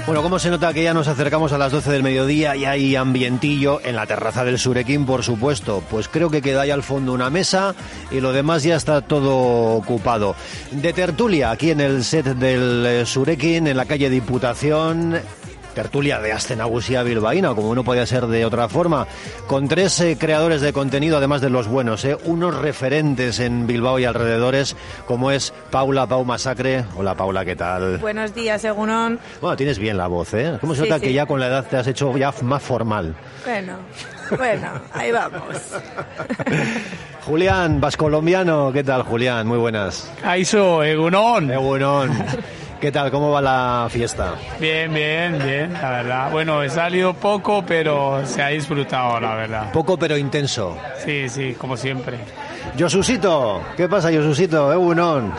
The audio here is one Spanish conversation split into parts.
Bueno, ¿cómo se nota que ya nos acercamos a las 12 del mediodía y hay ambientillo en la terraza del Surekin, por supuesto? Pues creo que queda ahí al fondo una mesa y lo demás ya está todo ocupado. De tertulia, aquí en el set del Surekin, en la calle Diputación... Tertulia de Aste Nagusia bilbaína, como no podía ser de otra forma, con tres creadores de contenido, además de los buenos, unos referentes en Bilbao y alrededores, como es Paula Pau Masacre. Hola Paula, ¿qué tal? Buenos días, Egunon. Bueno, tienes bien la voz, ¿eh? ¿Cómo se nota que ya con la edad te has hecho ya más formal? Bueno, ahí vamos. Julián, vascolombiano, ¿qué tal, Julián? Muy buenas. Aizo, Egunon. ¿Qué tal? ¿Cómo va la fiesta? Bien, la verdad. Bueno, he salido poco, pero se ha disfrutado, la verdad. Poco, pero intenso. Sí, como siempre. Josusito, ¿qué pasa, Josusito? Egunon.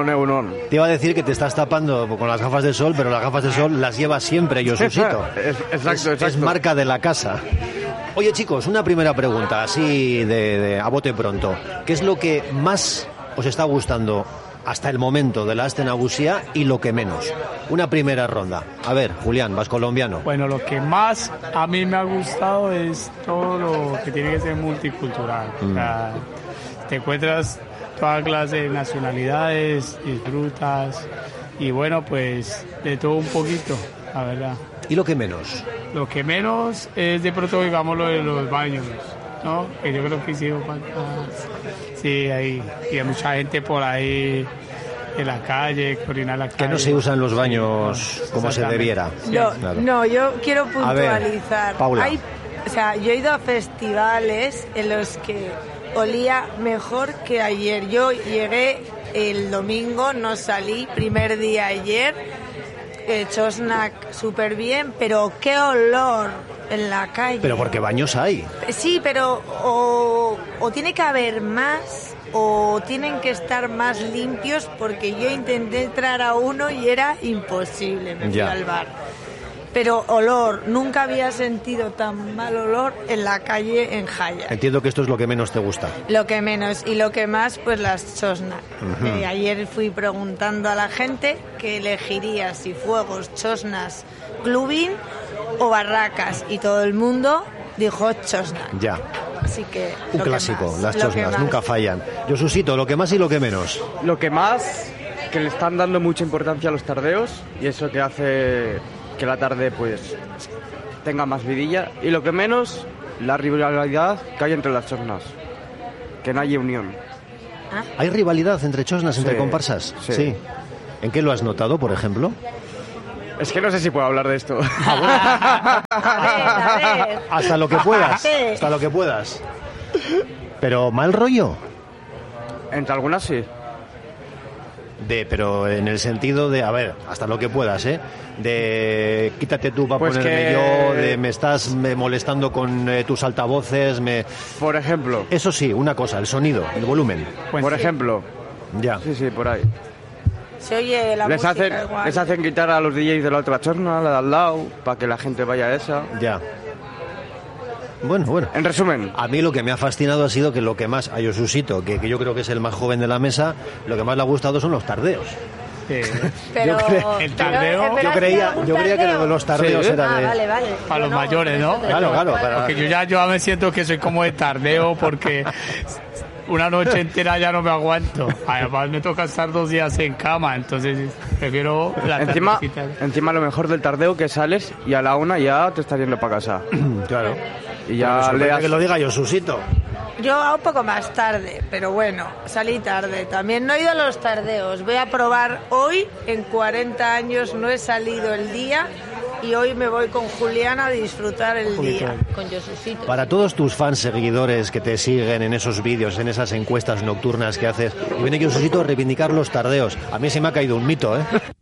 Te iba a decir que te estás tapando con las gafas de sol, pero las gafas de sol las llevas siempre, Josusito. Exacto. Es marca de la casa. Oye, chicos, una primera pregunta, así de a bote pronto. ¿Qué es lo que más os está gustando hasta el momento de la Aste Nagusia y lo que menos? Una primera ronda. A ver, Julián, vascolombiano. Bueno, lo que más a mí me ha gustado es todo lo que tiene que ser multicultural. O sea, te encuentras toda clase de nacionalidades, disfrutas y bueno, pues de todo un poquito, la verdad. ¿Y lo que menos? Lo que menos es de pronto, digamos, lo de los baños, ¿no? Que yo creo que hicieron falta. Sí, ahí. Y hay mucha gente por ahí en la calle, orinar la calle. Que no se usan los baños como se debiera. No, yo quiero puntualizar. A ver, Paula. Yo he ido a festivales en los que olía mejor que ayer. Yo llegué el domingo, no salí, primer día ayer. Chosnak súper bien, pero qué olor en la calle. Pero porque baños hay. Sí, pero o tiene que haber más o tienen que estar más limpios, porque yo intenté entrar a uno y era imposible, me fui al bar. Pero olor, nunca había sentido tan mal olor en la calle en Jaya. Entiendo que esto es lo que menos te gusta. Lo que menos, y lo que más, pues las Chosnak. Ayer fui preguntando a la gente que elegiría si fuegos, Chosnas, clubing o barracas, y todo el mundo dijo Chosnak. Ya. Así que un clásico, las Chosnas nunca fallan. Josusito, lo que más y lo que menos. Lo que más, que le están dando mucha importancia a los tardeos, y eso que hace que la tarde pues tenga más vidilla, y lo que menos, la rivalidad que hay entre las Chosnas, que no hay unión. ¿Hay rivalidad entre Chosnas, entre comparsas? Sí. ¿En qué lo has notado, por ejemplo? Es que no sé si puedo hablar de esto. A ver. Hasta lo que puedas. Pero mal rollo. Entre algunas sí. Pero en el sentido de, a ver, hasta lo que puedas, de quítate tú para pues ponerme yo, de me estás molestando con tus altavoces, Por ejemplo. Eso sí, una cosa, el sonido, el volumen. Pues por ejemplo. Ya. Sí, por ahí. Se oye la música igual. Les hacen quitar a los DJs de la otra chorna, la de al lado, para que la gente vaya a esa. Ya. Bueno. En resumen, a mí lo que me ha fascinado ha sido que lo que más, a Josusito, que yo creo que es el más joven de la mesa, lo que más le ha gustado son los tardeos. Pero el tardeo, yo creía que los tardeos eran vale. para los mayores, ¿no? Claro. Porque yo ya me siento que soy como de tardeo, porque una noche entera ya no me aguanto. Además me toca estar 2 días en cama, entonces prefiero la encima lo mejor del tardeo, que sales y a la 1 ya te estás yendo para casa. Claro. Y ya que lo diga Josusito. Yo un poco más tarde, pero bueno, salí tarde. También no he ido a los tardeos. Voy a probar hoy. En 40 años no he salido el día, y hoy me voy con Juliana a disfrutar el día con Josusito. Para todos tus fans, seguidores que te siguen en esos vídeos, en esas encuestas nocturnas que haces, y viene Josusito a reivindicar los tardeos. A mí se me ha caído un mito,